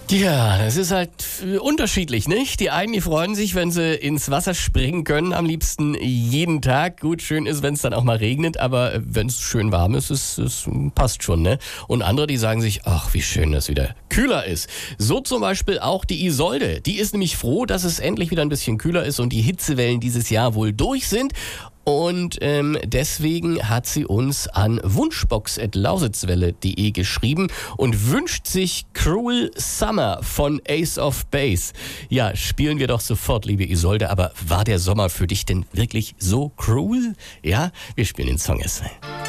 Ja, es ist halt unterschiedlich, nicht? Die einen, die freuen sich, wenn sie ins Wasser springen können, am liebsten jeden Tag. Gut, schön ist, wenn es dann auch mal regnet, aber wenn es schön warm ist, es passt schon, ne? Und andere, die sagen sich, ach, wie schön, dass wieder kühler ist. So zum Beispiel auch die Isolde. Die ist nämlich froh, dass es endlich wieder ein bisschen kühler ist und die Hitzewellen dieses Jahr wohl durch sind. Und deswegen hat sie uns an wunschbox@lausitzwelle.de geschrieben und wünscht sich Cruel Summer von Ace of Base. Ja, spielen wir doch sofort, liebe Isolde. Aber war der Sommer für dich denn wirklich so cruel? Ja, wir spielen den Song erst mal.